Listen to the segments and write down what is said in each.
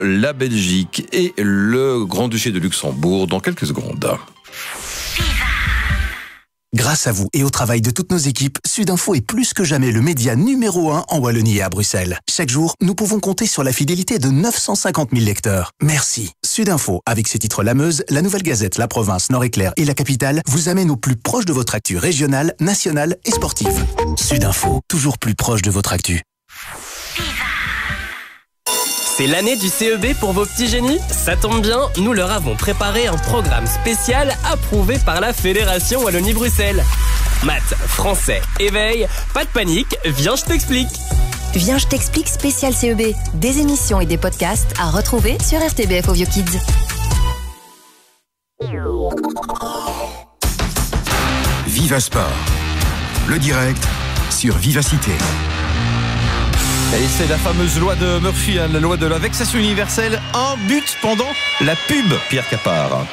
la Belgique et le Grand-Duché de Luxembourg dans quelques secondes. Grâce à vous et au travail de toutes nos équipes, Sudinfo est plus que jamais le média numéro 1 en Wallonie et à Bruxelles. Chaque jour, nous pouvons compter sur la fidélité de 950 000 lecteurs. Merci. Sudinfo, avec ses titres La Meuse, La Nouvelle Gazette, La Province, Nord-Éclair et La Capitale, vous amène au plus proche de votre actu régionale, nationale et sportive. Sudinfo, toujours plus proche de votre actu. C'est l'année du CEB pour vos petits génies? Ça tombe bien, nous leur avons préparé un programme spécial approuvé par la Fédération Wallonie-Bruxelles. Maths, français, éveil, pas de panique, viens je t'explique. Viens je t'explique spécial CEB. Des émissions et des podcasts à retrouver sur RTBF Audio Kids. Viva Sport, le direct sur Vivacité. Et c'est la fameuse loi de Murphy, la loi de la vexation universelle. Un but pendant la pub, Pierre Capard.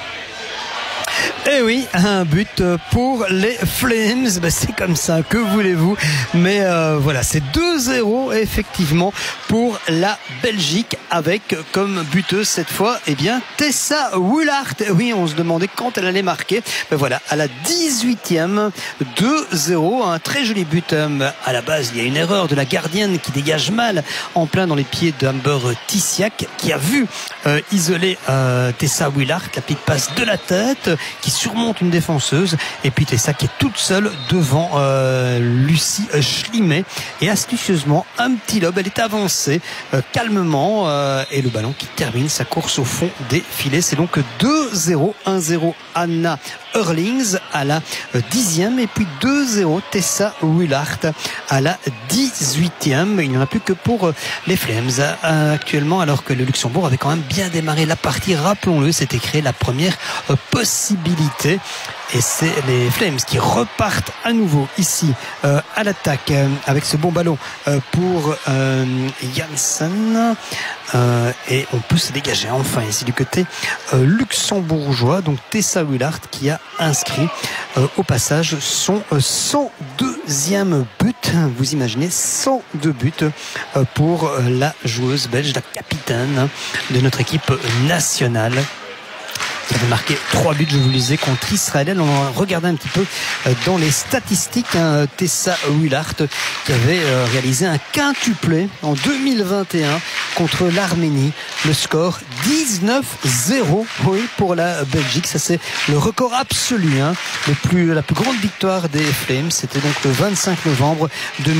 Eh oui, un but pour les Flames, c'est comme ça, que voulez-vous. Mais voilà, c'est 2-0 effectivement pour la Belgique, avec comme buteuse cette fois, Tessa Woolard. Oui, on se demandait quand elle allait marquer. Mais voilà, à la 18e, 2-0, un très joli but. À la base, il y a une erreur de la gardienne qui dégage mal en plein dans les pieds d'Amber Tissiak, qui a vu isoler Tessa Woolard, la petite passe de la tête, qui surmonte une défenseuse, et puis Tessa qui est toute seule devant Lucie Schlimet, et astucieusement un petit lob, elle est avancée calmement, et le ballon qui termine sa course au fond des filets. C'est donc 2-0, 1-0 Anna Hurlings à la 10e, et puis 2-0 Tessa Woolard à la 18e. Il n'y en a plus que pour les Flames actuellement, alors que le Luxembourg avait quand même bien démarré la partie, rappelons-le, c'était créé la première possibilité. Et c'est les Flames qui repartent à nouveau ici à l'attaque avec ce bon ballon pour Janssen, et on peut se dégager enfin ici du côté luxembourgeois. Donc Tessa Woolard qui a inscrit au passage son 102e but. Vous imaginez, 102 buts pour la joueuse belge, la capitaine de notre équipe nationale, qui avait marqué 3 buts, je vous le disais, contre Israël. On a regardé un petit peu dans les statistiques, Tessa Woolard qui avait réalisé un quintuplé en 2021 contre l'Arménie. Le score 19-0, oui, pour la Belgique. Ça, c'est le record absolu, la plus grande victoire des Flames. C'était donc le 25 novembre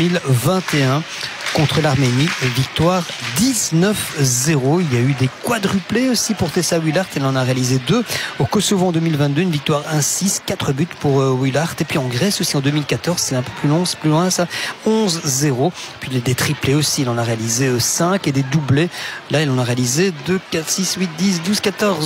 2021 contre l'Arménie, victoire 19-0. Il y a eu des quadruplés aussi pour Tessa Woolard, elle en a réalisé 2 au Kosovo en 2022, une victoire 1-6, 4 buts pour Woolard, et puis en Grèce aussi en 2014, c'est un peu plus long, c'est plus loin ça, 11-0, puis des triplés aussi, il en a réalisé 5, et des doublés, là il en a réalisé 2, 4, 6, 8, 10, 12,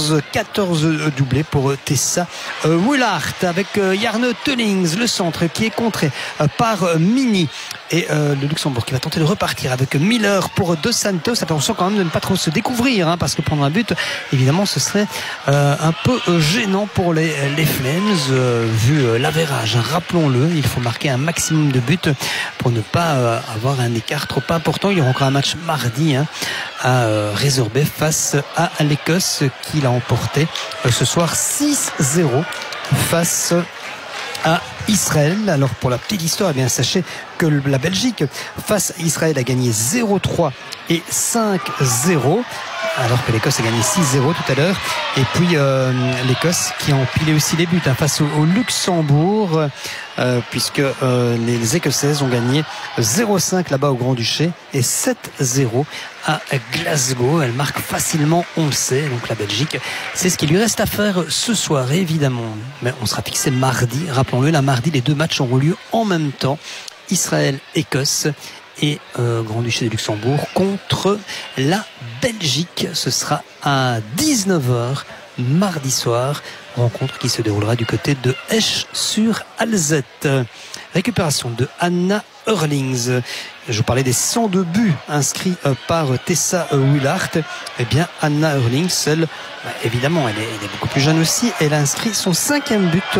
14 doublés pour Tessa Woolard, avec Jarno Tullings, le centre qui est contré par Mini, et le Luxembourg qui va tenter de repartir avec Miller pour Dos Santos. Attention quand même de ne pas trop se découvrir, parce que prendre un but, évidemment, ce serait un peu gênant pour les Flames, vu l'avérage. Rappelons-le, il faut marquer un maximum de buts pour ne pas avoir un écart trop important. Il y aura encore un match mardi à résorber face à l'Écosse, qui l'a emporté ce soir 6-0 face à Israël. Alors pour la petite histoire, sachez que la Belgique face à Israël a gagné 0-3 et 5-0, alors que l'Écosse a gagné 6-0 tout à l'heure. Et puis l'Écosse qui a empilé aussi les buts face au Luxembourg, puisque les Écossaises ont gagné 0-5 là-bas au Grand-Duché et 7-0 à Glasgow. Elle marque facilement, on le sait. Donc la Belgique, c'est ce qu'il lui reste à faire ce soir, évidemment. Mais on sera fixé mardi, rappelons-le. La mardi, les 2 matchs auront lieu en même temps. Israël-Écosse et Grand-Duché de Luxembourg contre la Belgique. Ce sera à 19h mardi soir. Rencontre qui se déroulera du côté de Esch-sur-Alzette. Récupération de Anna Hurlings. Je vous parlais des 102 buts inscrits par Tessa Woolard. Anna Hurlings, elle, évidemment, elle est beaucoup plus jeune aussi. Elle a inscrit son 5e but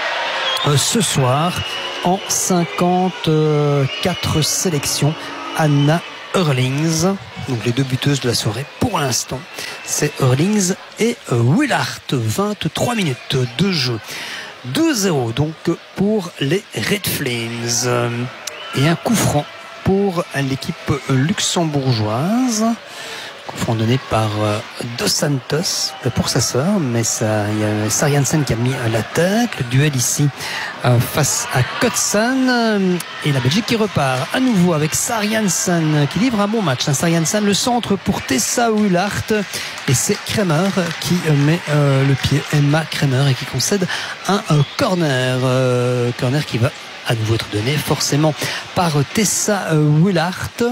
ce soir en 54 sélections. Anna Hurlings, donc les 2 buteuses de la soirée pour pour l'instant. C'est Hurlings et Willard. 23 minutes de jeu. 2-0 donc pour les Red Flames. Et un coup franc pour l'équipe luxembourgeoise. Coup franc donné par Dos Santos pour sa sœur, mais il y a Sariansen qui a mis l'attaque. Le duel ici face à Kotsan, et la Belgique qui repart à nouveau avec Sariansen qui livre un bon match. Sariansen, le centre pour Tessa Willard, et c'est Kremer qui met le pied, Emma Kremer, et qui concède un corner. Corner qui va à nouveau être donné forcément par Tessa Willard,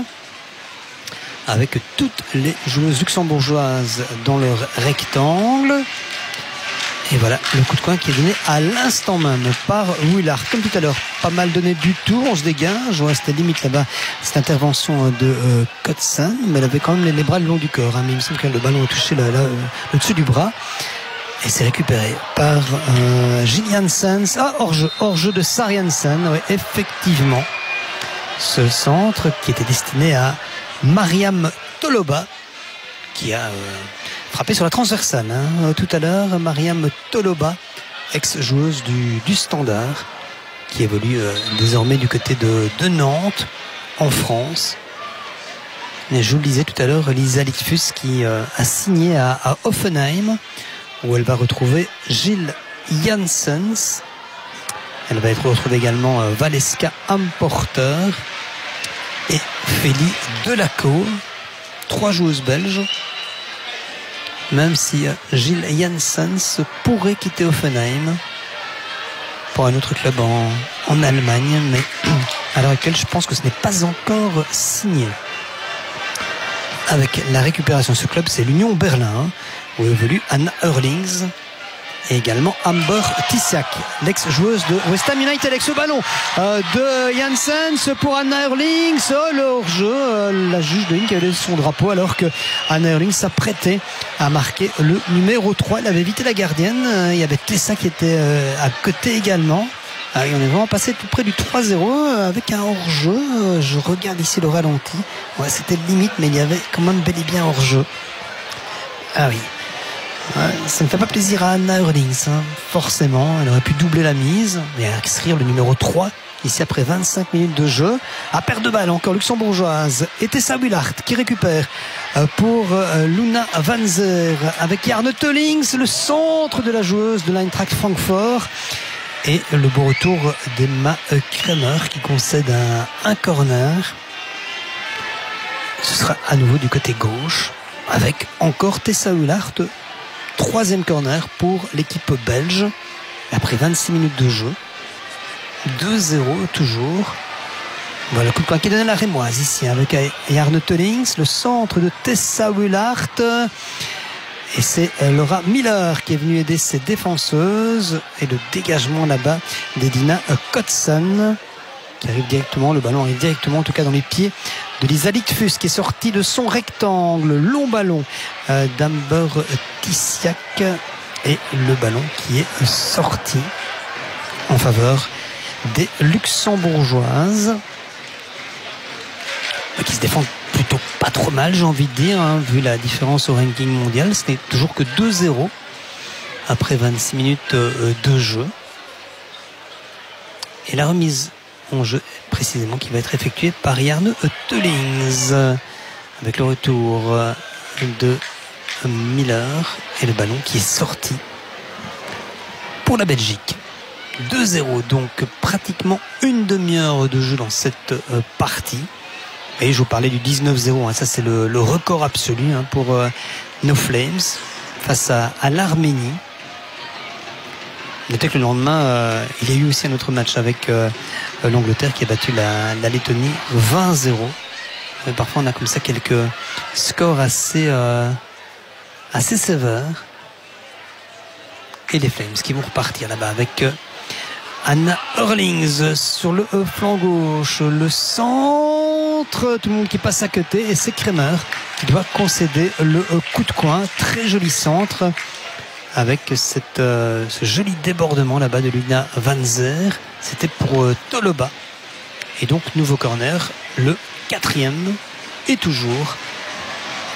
avec toutes les joueuses luxembourgeoises dans leur rectangle. Et voilà le coup de coin qui est donné à l'instant même par Willard. Comme tout à l'heure, pas mal donné du tout, on se dégage. Ouais, c'était limite là-bas cette intervention de Kotsan, mais elle avait quand même les bras le long du corps, mais il me semble que le ballon a touché le dessus du bras. Et c'est récupéré par Gillian Sands. Hors-jeu de Sariansen, oui, effectivement. Ce centre qui était destiné à Mariam Toloba, qui a frappé sur la transversale tout à l'heure. Mariam Toloba, ex-joueuse du Standard, qui évolue désormais du côté de Nantes, en France. Et je vous le disais tout à l'heure, Lisa Litfus qui a signé à Offenheim, où elle va retrouver Gilles Janssens. Elle va être retrouvée également Valeska Amporter et Félie Delacour, 3 joueuses belges, même si Gilles Janssens pourrait quitter Offenheim pour un autre club en Allemagne, mais à l'heure actuelle je pense que ce n'est pas encore signé. Avec la récupération de ce club, c'est l'Union Berlin, où évolue Anna Hurlings, et également Amber Tissiak, l'ex-joueuse de West Ham United, avec ce ballon de Janssens pour Anna Hurlings. Le hors-jeu, la juge de ligne qui avait son drapeau, alors que Anna Hurlings s'apprêtait à marquer le numéro 3. Elle avait évité la gardienne. Il y avait Tessa qui était à côté également. On est vraiment passé tout près du 3-0 avec un hors-jeu. Je regarde ici le ralenti. Ouais, c'était limite, mais il y avait quand même bel et bien hors-jeu. Ah oui. Ouais, ça ne fait pas plaisir à Anna Hurlings, forcément. Elle aurait pu doubler la mise, mais inscrire le numéro 3 ici après 25 minutes de jeu. À perte de balle encore luxembourgeoise, et Tessa Willard qui récupère pour Luna Vanzer avec Jarne Teulings, le centre de la joueuse de l'Eintracht Francfort, et le beau retour d'Emma Kremer qui concède un corner. Ce sera à nouveau du côté gauche avec encore Tessa Willard. 3e corner pour l'équipe belge après 26 minutes de jeu. 2-0 toujours. Voilà le coup de poing qui est donné à la Rémoise ici avec Jarne Teulings, le centre de Tessa Willard, et c'est Laura Miller qui est venue aider ses défenseuses, et le dégagement là-bas d'Edina Kotsan qui arrive directement, le ballon arrive directement en tout cas dans les pieds de Lisa Litfus qui est sortie de son rectangle. Long ballon d'Amber Tissiak, et le ballon qui est sorti en faveur des luxembourgeoises qui se défendent plutôt pas trop mal, j'ai envie de dire, vu la différence au ranking mondial. Ce n'est toujours que 2-0 après 26 minutes de jeu, et la remise en jeu précisément qui va être effectuée par Jarne Teulings avec le retour de Miller, et le ballon qui est sorti pour la Belgique. 2-0, donc pratiquement une demi-heure de jeu dans cette partie. Et je vous parlais du 19-0, ça c'est le record absolu pour nos Flames face à l'Arménie. Notez que le lendemain, il y a eu aussi un autre match avec l'Angleterre qui a battu la Lettonie 20-0. Mais parfois on a comme ça quelques scores assez sévères. Et les Flames qui vont repartir là-bas avec Anna Hurlings sur le flanc gauche, le centre, tout le monde qui passe à côté, et c'est Kremer qui doit concéder le coup de coin. Très joli centre avec ce joli débordement là-bas de Luna Vanzer. C'était pour Toloba, et donc nouveau corner, le 4e, et toujours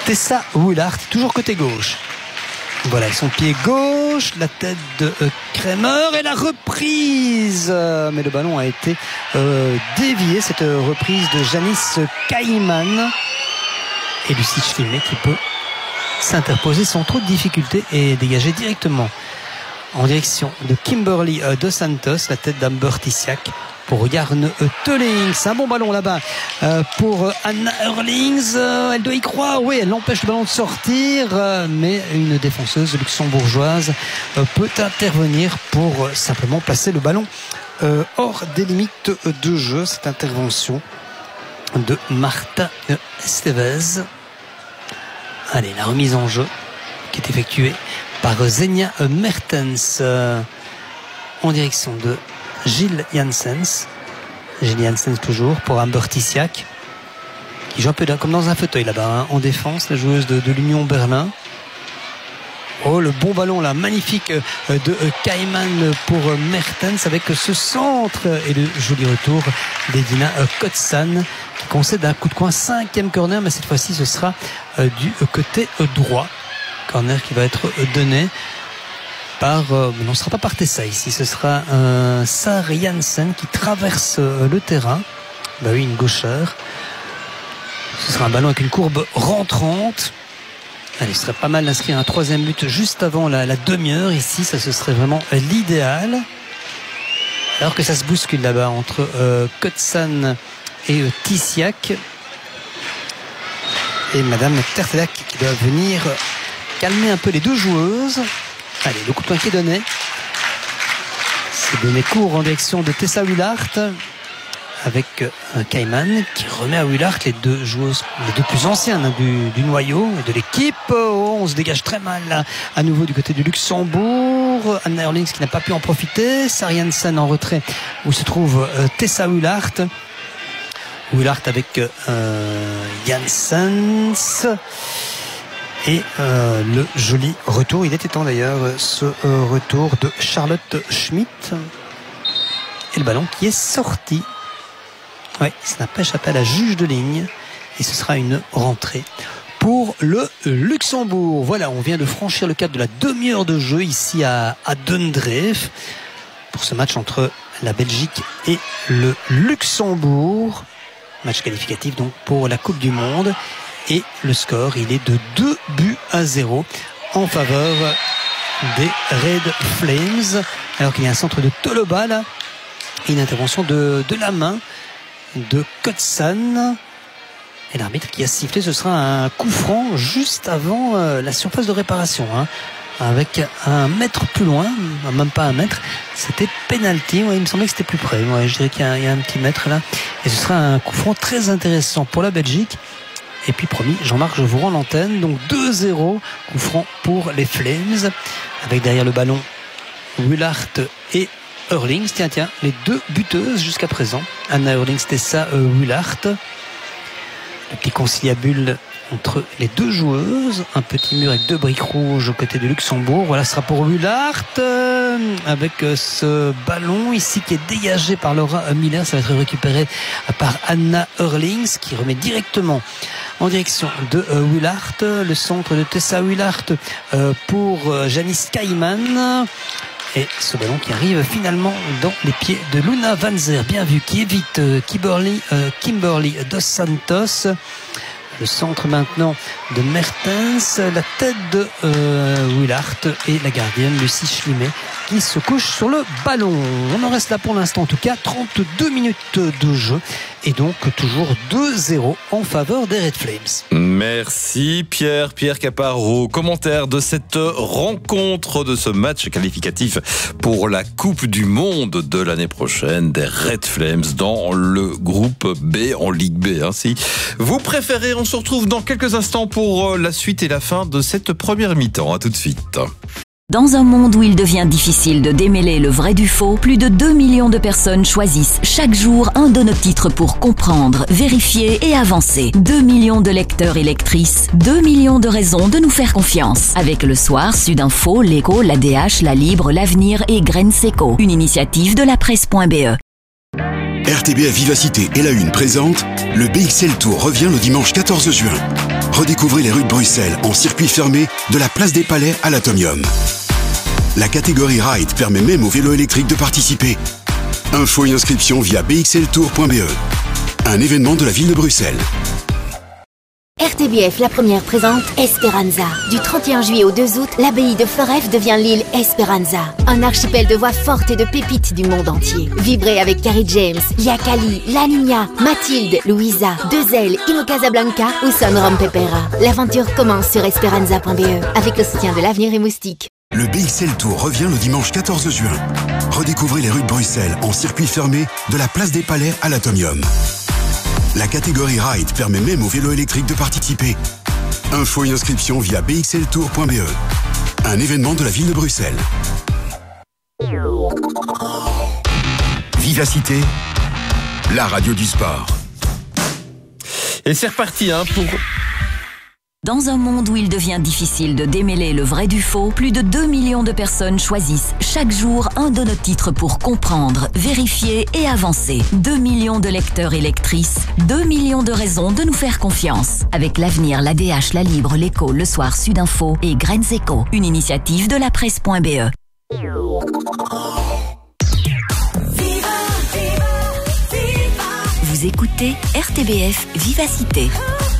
Tessa Willard, toujours côté gauche. Voilà, avec son pied gauche, la tête de Kremer et la reprise. Mais le ballon a été dévié, cette reprise de Janice Kaiman. Et Lucie Schlimet qui peut s'interposer sans trop de difficulté et dégager directement en direction de Kimberly Dos Santos, la tête d'Amber Tissiak pour Jarne Teulings. C'est un bon ballon là-bas pour Anna Eurlings. Elle doit y croire, oui, elle empêche le ballon de sortir, mais une défenseuse luxembourgeoise peut intervenir pour simplement placer le ballon hors des limites de jeu. Cette intervention de Marta Estevez. Allez, la remise en jeu qui est effectuée par Zenia Mertens en direction de Gilles Janssens. Gilles Janssens toujours pour Amber Tissiak qui joue un peu comme dans un fauteuil là-bas, en défense, la joueuse de l'Union Berlin. Oh, le bon ballon là, magnifique de Kaiman pour Mertens avec ce centre et le joli retour d'Edina Kotsan qui concède un coup de coin, 5e corner, mais cette fois-ci ce sera du côté droit. Corner qui va être donné par non, ce ne sera pas par Tessa ici, ce sera Sar Jansen qui traverse le terrain. Bah oui, une gauchère. Ce sera un ballon avec une courbe rentrante. Allez, ce serait pas mal d'inscrire un 3e but juste avant la demi-heure ici, ça ce serait vraiment l'idéal. Alors que ça se bouscule là-bas entre Kotsan et Tissiak. Et Madame Tertelak qui doit venir calmer un peu les deux joueuses. Allez, le coup de poing qui est donné. C'est donné court en direction de Tessa Willard avec Kaiman qui remet à Willard les deux joueuses, les deux plus anciennes du noyau de l'équipe. Oh, on se dégage très mal là, à nouveau du côté du Luxembourg. Anna Eurlings qui n'a pas pu en profiter. Sar Jansen en retrait où se trouve Tessa Willard. Willard avec Janssens. Et le joli retour, il était temps d'ailleurs, ce retour de Charlotte Schmidt. Et le ballon qui est sorti. Oui, ça n'a pas échappé à la juge de ligne. Et ce sera une rentrée pour le Luxembourg. Voilà, on vient de franchir le cap de la demi-heure de jeu ici à Dundreef pour ce match entre la Belgique et le Luxembourg. Match qualificatif donc pour la Coupe du Monde. Et le score, il est de 2-0 en faveur des Red Flames. Alors qu'il y a un centre de Toloba là. Et une intervention de la main de Kotsan. Et l'arbitre qui a sifflé, ce sera un coup franc juste avant la surface de réparation. Avec un mètre plus loin, même pas un mètre, c'était penalty. Ouais, il me semblait que c'était plus près. Ouais, je dirais qu'il y a un petit mètre là. Et ce sera un coup franc très intéressant pour la Belgique. Et puis promis, Jean-Marc, je vous rends l'antenne. Donc 2-0, coup franc pour les Flames. Avec derrière le ballon Willard et Eurlings. Tiens, les deux buteuses jusqu'à présent. Anna Eurlings, Tessa Willard. Le petit conciliabule entre les deux joueuses. Un petit mur avec deux briques rouges au côté du Luxembourg. Voilà, ce sera pour Willard. Avec ce ballon ici qui est dégagé par Laura Miller. Ça va être récupéré par Anna Eurlings qui remet directement en direction de Willard. Le centre de Tessa Willard pour Janice Kaiman. Et ce ballon qui arrive finalement dans les pieds de Luna Van Zer. Bien vu, qui évite Kimberly Dos Santos. Le centre maintenant de Mertens, la tête de Willard et la gardienne Lucie Schlimet qui se couche sur le ballon. On en reste là pour l'instant en tout cas, 32 minutes de jeu et donc toujours 2-0 en faveur des Red Flames. Merci Pierre Caparo. Commentaire de cette rencontre, de ce match qualificatif pour la Coupe du Monde de l'année prochaine des Red Flames dans le groupe B, en Ligue B. Si vous préférez, on se retrouve dans quelques instants pour la suite et la fin de cette première mi-temps. À tout de suite. Dans un monde où il devient difficile de démêler le vrai du faux, plus de 2 millions de personnes choisissent chaque jour un de nos titres pour comprendre, vérifier et avancer. 2 millions de lecteurs et lectrices, 2 millions de raisons de nous faire confiance. Avec Le Soir, Sudinfo, L'Écho, l'ADH, La Libre, L'Avenir et Graines Seco. Une initiative de la presse.be. RTBF Vivacité et la Une présentent le BXL Tour revient le dimanche 14 juin. Redécouvrez les rues de Bruxelles en circuit fermé de la place des Palais à l'Atomium. La catégorie Ride permet même aux vélos électriques de participer. Infos et inscriptions via bxltour.be. Un événement de la ville de Bruxelles. RTBF, la première, présente Esperanza. Du 31 juillet au 2 août, l'abbaye de Foref devient l'île Esperanza. Un archipel de voix fortes et de pépites du monde entier. Vibrez avec Carrie James, Lia Kali, La Niña, Mathilde, Louisa, Dezel, Ino Casablanca ou Son Rompepera. L'aventure commence sur esperanza.be avec le soutien de l'Avenir et Moustique. Le BXL Tour revient le dimanche 14 juin. Redécouvrez les rues de Bruxelles en circuit fermé de la place des Palais à l'Atomium. La catégorie Ride permet même aux vélos électriques de participer. Infos et inscriptions via bxltour.be. Un événement de la ville de Bruxelles. Vivacité, la radio du sport. Et c'est reparti pour... Dans un monde où il devient difficile de démêler le vrai du faux, plus de 2 millions de personnes choisissent chaque jour un de nos titres pour comprendre, vérifier et avancer. 2 millions de lecteurs et lectrices, 2 millions de raisons de nous faire confiance. Avec l'Avenir, l'ADH, La Libre, l'Écho, Le Soir, Sudinfo et Graines Éco, une initiative de la presse.be. Vous écoutez RTBF Vivacité.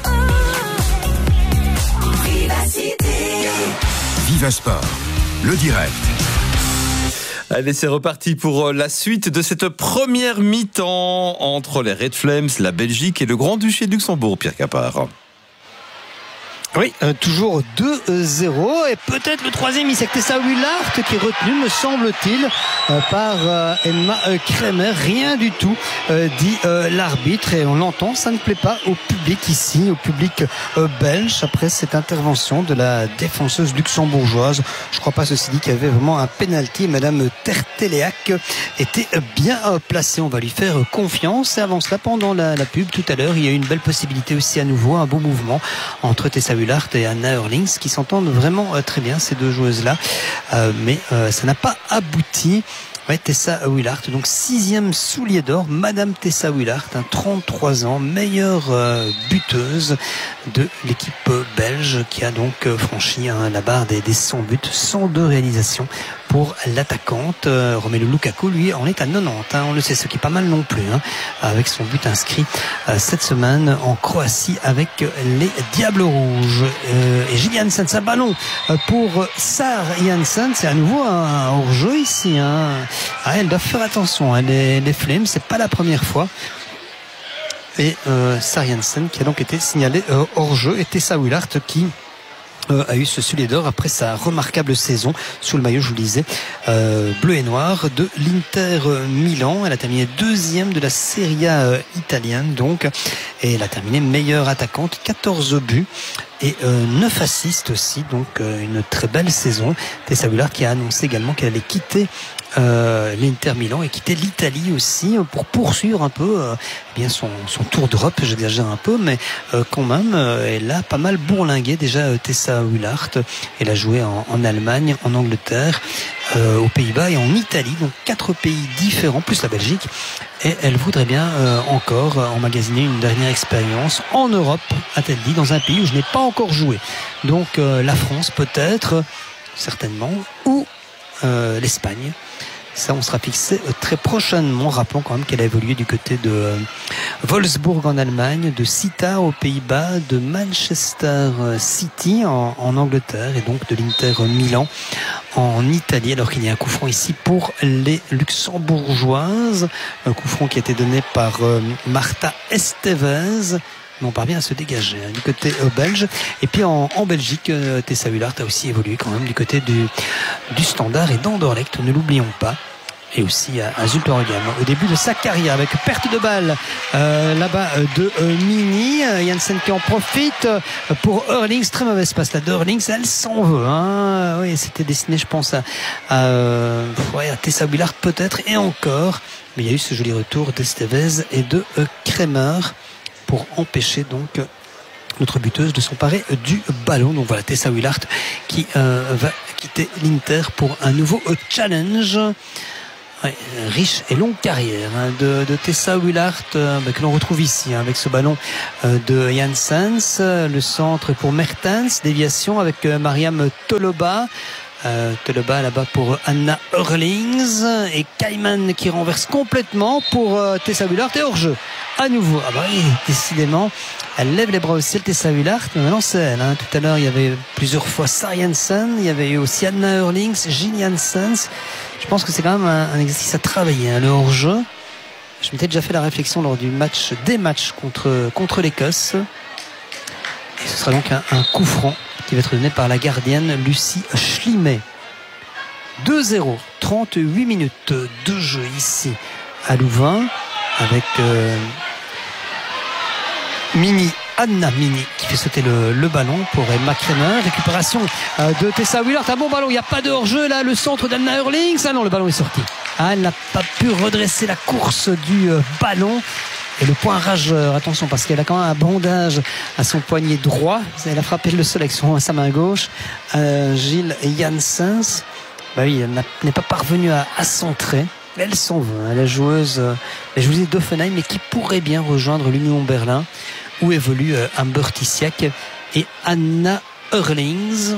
Viva Sport, le direct. Allez, c'est reparti pour la suite de cette première mi-temps entre les Red Flames, la Belgique et le Grand-Duché de Luxembourg, Pierre Capard. Oui, toujours 2-0 et peut-être le troisième Isaac Tessa Willard qui est retenu, me semble-t-il, par Emma Kremer. Rien du tout, dit l'arbitre, et on l'entend, ça ne plaît pas au public ici, au public belge, après cette intervention de la défenseuse luxembourgeoise. Je crois pas, ceci dit, qu'il y avait vraiment un penalty. Madame Terteléac était bien placée, on va lui faire confiance. Et avant cela, pendant la pub tout à l'heure, il y a eu une belle possibilité aussi à nouveau, un beau mouvement entre Tessa Willard et Anna Hurlings qui s'entendent vraiment très bien, ces deux joueuses-là, mais ça n'a pas abouti. Ouais, Tessa Willard, donc 6e soulier d'or, Madame Tessa Willard, 33 ans, meilleure buteuse de l'équipe belge, qui a donc franchi la barre des 100 buts, 102 réalisations pour l'attaquante. Romelu Lukaku, lui, en est à 90, on le sait, ce qui est pas mal non plus, avec son but inscrit cette semaine en Croatie avec les Diables Rouges. Et Gilles Janssen, un ballon pour Sar Janssen, c'est à nouveau un hors-jeu ici, elles doivent faire attention, les Flames, c'est pas la première fois. Et Sar Janssen qui a donc été signalé hors-jeu, et Tessa Willard qui a eu ce soulier d'or après sa remarquable saison sous le maillot, je vous le disais, bleu et noir de l'Inter Milan. Elle a terminé 2e de la Serie A italienne, donc, et elle a terminé meilleure attaquante, 14 buts et 9 assists aussi, donc une très belle saison. Tessa Willard qui a annoncé également qu'elle allait quitter l'Inter Milan et quitter l'Italie aussi pour poursuivre un peu bien son tour d'Europe. J'exagère un peu, mais quand même elle a pas mal bourlingué déjà, Tessa Willard. Elle a joué en Allemagne, en Angleterre, aux Pays-Bas et en Italie, donc 4 pays différents plus la Belgique, et elle voudrait bien encore emmagasiner une dernière expérience en Europe, a-t-elle dit, dans un pays où je n'ai pas encore joué, donc la France peut-être, certainement, ou l'Espagne. Ça, on sera fixé très prochainement. Rappelons quand même qu'elle a évolué du côté de Wolfsburg en Allemagne, de Sittard aux Pays-Bas, de Manchester City en Angleterre, et donc de l'Inter Milan en Italie, alors qu'il y a un coup franc ici pour les Luxembourgeoises. Un coup franc qui a été donné par Marta Estevez. Mais on parvient à se dégager du côté belge. Et puis en Belgique, Tessa Willard a aussi évolué quand même du côté du Standard et d'Anderlecht, ne l'oublions pas. Et aussi à Zultorgam au début de sa carrière, avec perte de balle là-bas de Mini. Janssen qui en profite pour Hurlings, très mauvaise passe là de Hurlings, elle s'en veut, oui, c'était destiné, je pense, à Tessa Willard peut-être, et encore, mais il y a eu ce joli retour d'Estevez et de Kremer pour empêcher donc notre buteuse de s'emparer du ballon. Donc voilà, Tessa Willard qui va quitter l'Inter pour un nouveau challenge. riche et longue carrière de Tessa Willard que l'on retrouve ici avec ce ballon de Janssens. Le centre pour Mertens, déviation avec Mariam Toloba. Toloba là-bas pour Anna Eurlings et Kaiman qui renverse complètement pour Tessa Willard et hors-jeu à nouveau. Décidément elle lève les bras au ciel, Tessa Willard, mais maintenant c'est elle. Tout à l'heure il y avait plusieurs fois Sarah Janssen, il y avait eu aussi Anna Eurlings, Jill Janssens. Je pense que c'est quand même un exercice à travailler, le hors-jeu. Je m'étais déjà fait la réflexion lors des matchs contre l'Écosse. Et ce sera donc un coup franc qui va être donné par la gardienne Lucie Schlimet. 2-0, 38 minutes de jeu ici à Louvain avec Anna Mini qui fait sauter le ballon pour Emma Kremer. Récupération de Tessa Willard. Un bon ballon, il n'y a pas de hors-jeu là. Le centre d'Anna Eurlings. Ah non, le ballon est sorti. Elle n'a pas pu redresser la course du ballon. Et le point rageur, attention, parce qu'elle a quand même un bandage à son poignet droit. Elle a frappé le sol avec sa main gauche. Jill Janssens, elle n'est pas parvenue à centrer. Elle s'en va, la joueuse d'Offenheim, mais qui pourrait bien rejoindre l'Union Berlin, où évoluent Amber Tissiak et Anna Eurlings.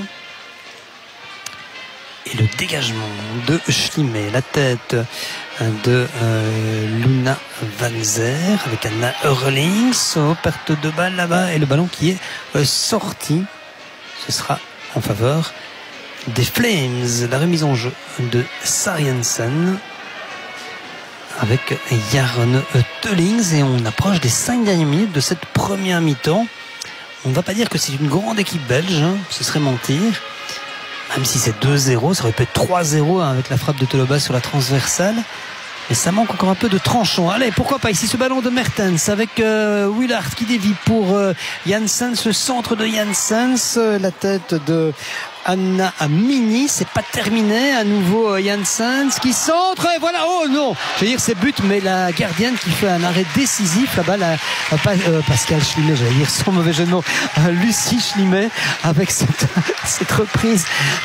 Et le dégagement de Schlimet, la tête de Luna Vanzer avec Anna Eurlings, perte de balle là-bas et le ballon qui est sorti. Ce sera en faveur des Flames. La remise en jeu de Sarah Janssen avec Jarne Teulings et on approche des 5 dernières minutes de cette première mi-temps. On ne va pas dire que c'est une grande équipe belge, ce serait mentir. Même si c'est 2-0, ça aurait pu être 3-0 avec la frappe de Toloba sur la transversale. Mais ça manque encore un peu de tranchant. Allez, pourquoi pas ici ce ballon de Mertens avec Willard qui dévie pour Janssens, le centre de Janssens, la tête de Anna Mini, c'est pas terminé, à nouveau Janssens qui centre et voilà, oh non, je veux dire c'est but, mais la gardienne qui fait un arrêt décisif là-bas, Pascal Schlimet, j'allais dire sans mauvais jeu de mots, Lucie Schlimet avec cette reprise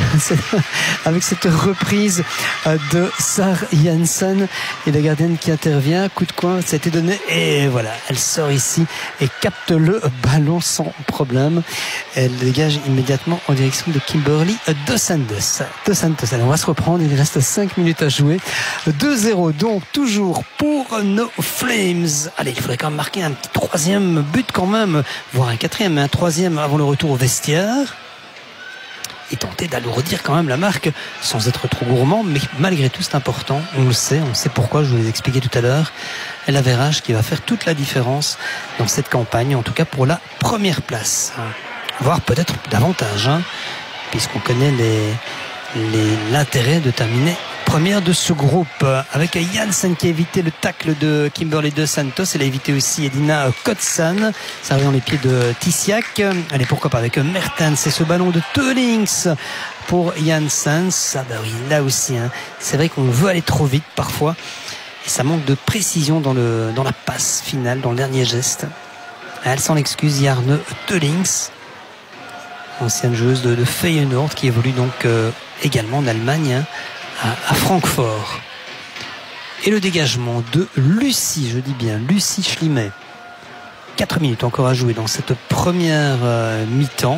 de Sarah Janssen et la gardienne qui intervient, coup de coin, ça a été donné et voilà, elle sort ici et capte le ballon sans problème. Elle dégage immédiatement en direction de Kimberly Dos Santos. Allez, on va se reprendre, il reste 5 minutes à jouer. 2-0 donc toujours pour nos Flames. Allez, il faudrait quand même marquer un petit 3e but quand même, voire un 4e, mais un 3e avant le retour au vestiaire. Et tenter d'alourdir quand même la marque sans être trop gourmand, mais malgré tout c'est important, on sait pourquoi, je vous l'ai expliqué tout à l'heure. L'avérage qui va faire toute la différence dans cette campagne, en tout cas pour la première place, voire peut-être davantage, puisqu'on connaît l'intérêt de terminer première de ce groupe, avec Janssen qui a évité le tacle de Kimberly Dos Santos. Elle a évité aussi Edina Kotsan, ça arrive dans les pieds de Tissiak. Allez, pourquoi pas avec Mertens et ce ballon de Teulings pour Janssens. Oui, là aussi, c'est vrai qu'on veut aller trop vite parfois et ça manque de précision dans la passe finale, dans le dernier geste. Elle s'en excuse, Jarne Teulings, ancienne joueuse de Feyenoord qui évolue donc également en Allemagne, à Francfort. Et le dégagement de Lucie, je dis bien Lucie Schlimet. 4 minutes encore à jouer dans cette première mi-temps.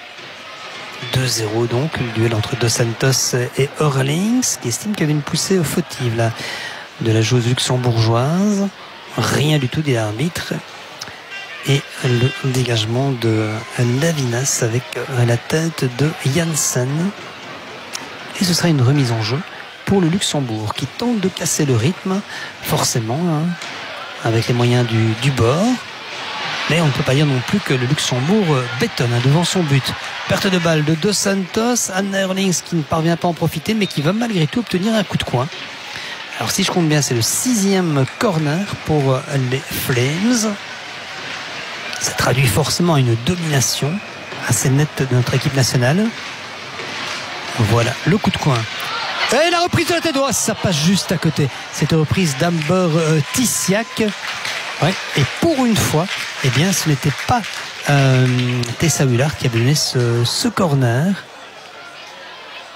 2-0 donc, le duel entre Dos Santos et Eurlings, qui estime qu'il y avait une poussée fautive là, de la joueuse luxembourgeoise. Rien du tout, dit l'arbitre. Et le dégagement de Lavinas avec la tête de Janssen. Et ce sera une remise en jeu pour le Luxembourg qui tente de casser le rythme, forcément, avec les moyens du bord. Mais on ne peut pas dire non plus que le Luxembourg bétonne devant son but. Perte de balle de Dos Santos, Anna Eurlings qui ne parvient pas à en profiter, mais qui va malgré tout obtenir un coup de coin. Alors si je compte bien, c'est le 6e corner pour les Flames. Ça traduit forcément une domination assez nette de notre équipe nationale. Voilà, le coup de coin. Et la reprise de la tête droite, ça passe juste à côté. Cette reprise d'Amber Tissiak. Ouais, et pour une fois, eh bien, ce n'était pas Tessa Willard qui a donné ce corner.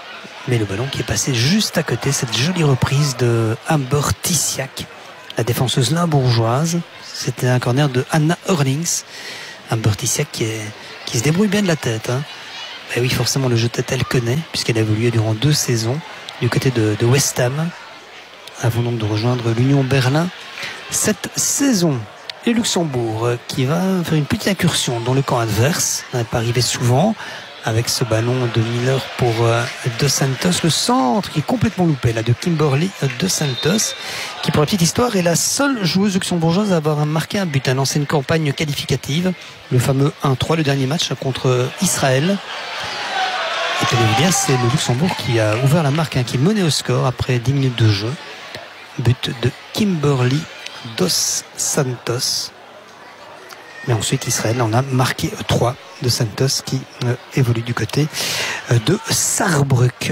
mais le ballon qui est passé juste à côté. Cette jolie reprise de Amber Tissiak, la défenseuse limbourgeoise. C'était un corner de Anna Hurlings. Amber Tissiak qui se débrouille bien de la tête. Et oui, forcément, le jeu de tête, elle connaît, puisqu'elle a évolué durant 2 saisons du côté de West Ham, avant donc de rejoindre l'Union Berlin cette saison. Et Luxembourg qui va faire une petite incursion dans le camp adverse. Ça n'est pas arrivé souvent, avec ce ballon de Miller pour Dos Santos. Le centre qui est complètement loupé là de Kimberly Dos Santos, qui pour la petite histoire est la seule joueuse luxembourgeoise à avoir marqué un but, à lancer une campagne qualificative, le fameux 1-3, le dernier match contre Israël. Et tenez bien, c'est le Luxembourg qui a ouvert la marque, qui menait au score après 10 minutes de jeu. But de Kimberly Dos Santos. Mais ensuite Israël en a marqué 3 de Santos qui évolue du côté de Saarbrück.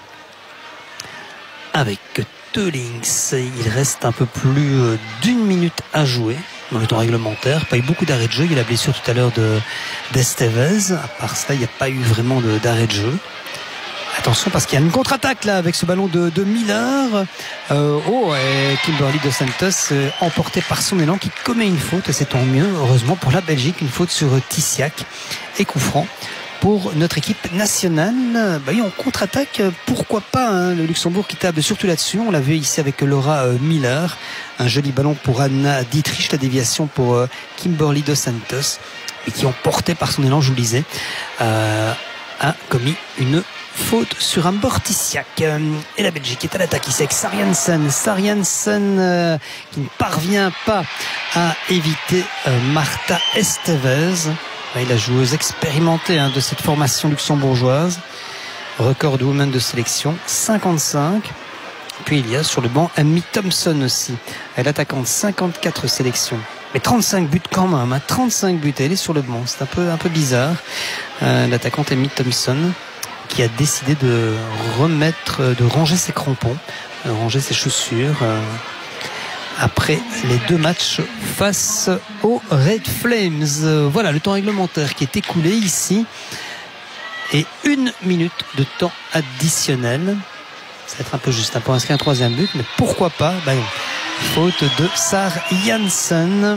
Avec Teulings, il reste un peu plus d'1 minute à jouer dans le temps réglementaire. Pas eu beaucoup d'arrêt de jeu. Il y a la blessure tout à l'heure d'Estevez. À part cela, il n'y a pas eu vraiment d'arrêt de jeu. Attention parce qu'il y a une contre-attaque là avec ce ballon de Miller. Et Kimberly Dos Santos emporté par son élan qui commet une faute, et c'est tant mieux, heureusement pour la Belgique, une faute sur Tissiak et coup franc pour notre équipe nationale. Oui, on contre-attaque, pourquoi pas, le Luxembourg qui table surtout là-dessus. On l'a vu ici avec Laura Miller, un joli ballon pour Anna Dietrich, la déviation pour Kimberly Dos Santos, et qui emporté par son élan, je vous le disais, a commis une faute sur un Bortissiak. Et la Belgique est à l'attaque ici avec Sariansen qui ne parvient pas à éviter Marta Estevez, la joueuse expérimentée de cette formation luxembourgeoise. Record de women de sélection 55. Puis il y a sur le banc Amy Thompson aussi, elle attaquante, 54 sélections, mais 35 buts quand même, 35 buts. Elle est sur le banc, c'est un peu bizarre. L'attaquante Amy Thompson qui a décidé de ranger ses crampons, ranger ses chaussures après les 2 matchs face aux Red Flames. Voilà le temps réglementaire qui est écoulé ici, et 1 minute de temps additionnel. Ça va être un peu juste pour inscrire un 3e but, mais pourquoi pas. Faute de Sar Janssen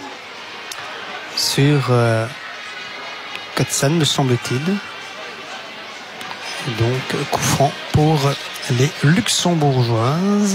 sur Kotsan, me semble-t-il. Donc coup franc pour les Luxembourgeoises,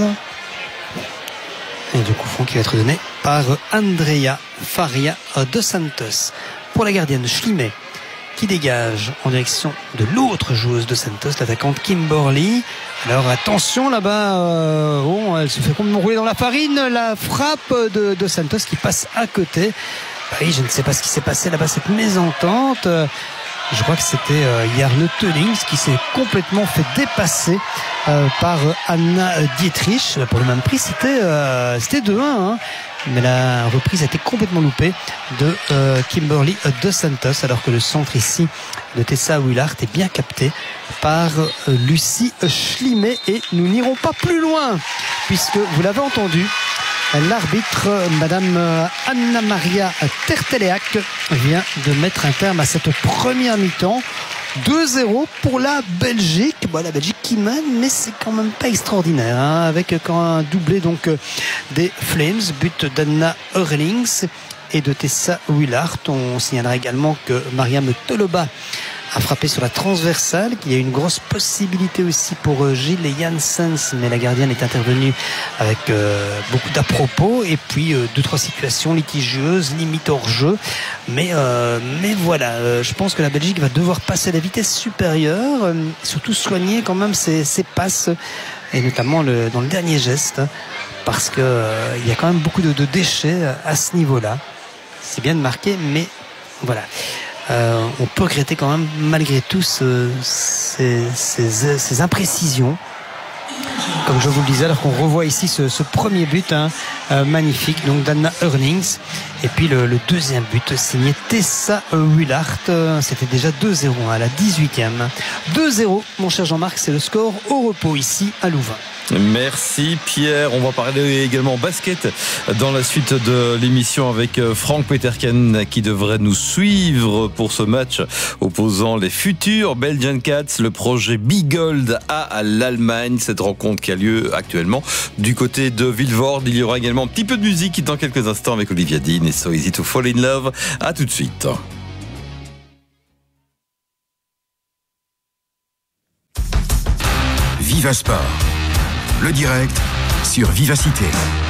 et du coup franc qui va être donné par Andrea Faria Dos Santos pour la gardienne Schlimet, qui dégage en direction de l'autre joueuse de Santos, l'attaquante Kimberly. Alors attention là-bas, elle se fait complètement rouler dans la farine, la frappe de Santos qui passe à côté. Oui, je ne sais pas ce qui s'est passé là-bas, cette mésentente. Je crois que c'était Jarle Teulings qui s'est complètement fait dépasser par Anna Dietrich. Pour le même prix, c'était 2-1. Mais la reprise a été complètement loupée de Kimberly Dos Santos, alors que le centre ici de Tessa Willard est bien capté par Lucie Schlimet. Et nous n'irons pas plus loin, puisque vous l'avez entendu, l'arbitre, Madame Anna-Maria Terteleac, vient de mettre un terme à cette première mi-temps. 2-0 pour la Belgique. La Belgique qui mène, mais c'est quand même pas extraordinaire, avec quand un doublé donc des Flames, but d'Anna Hurlings et de Tessa Willard. On signalera également que Mariam Toloba a frappé sur la transversale, qu'il y a une grosse possibilité aussi pour Gilles Janssens, mais la gardienne est intervenue avec beaucoup d'à-propos, et puis 2-3 situations litigieuses, limite hors jeu, mais voilà, je pense que la Belgique va devoir passer à la vitesse supérieure, surtout soigner quand même ses passes, et notamment dans le dernier geste, parce que il y a quand même beaucoup de déchets à ce niveau-là. C'est bien de marquer, mais voilà. On peut regretter quand même malgré tout ces imprécisions, comme je vous le disais, alors qu'on revoit ici ce premier but magnifique donc d'Anna Hurlings, et puis le deuxième but signé Tessa Willard. C'était déjà 2-0 à la 18e. 2-0, mon cher Jean-Marc, c'est le score au repos ici à Louvain. Merci Pierre. On va parler également basket dans la suite de l'émission avec Franck Peterken qui devrait nous suivre pour ce match opposant les futurs Belgian Cats, le projet Bigold à l'Allemagne. Cette rencontre qui a lieu actuellement du côté de Vilvoorde. Il y aura également un petit peu de musique dans quelques instants avec Olivia Dean et So Easy to Fall in Love. À tout de suite. Viva Sport, le direct sur Vivacité.